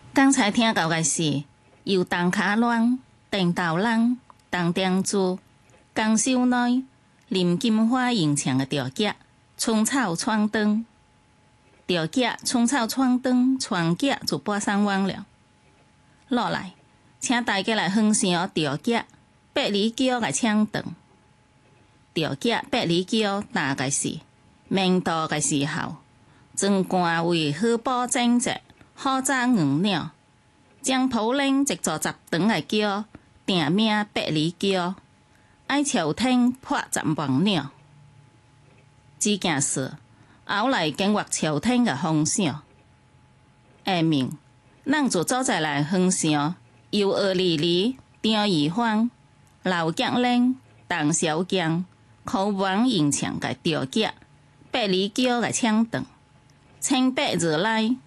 刚才听到的是由东卡乱、郑道人、东定珠、江秀内、林金花演唱的调剧《春草闯灯》。调剧《春草闯灯》全剧就播送完了。落来，请大家来分享调剧《百里桥的抢灯》。调剧《百里桥》大概是明道的时候，庄官为好保整洁，好早黄鸟，将土岭一座十长的桥定名百里桥，爱朝廷破10万鸟。这件事后来经过朝廷的封赏。下面，咱就做在来分享由何丽丽、张宜芳、刘嘉玲、邓小强、柯文演唱的调剧《百里桥的抢灯》，18日来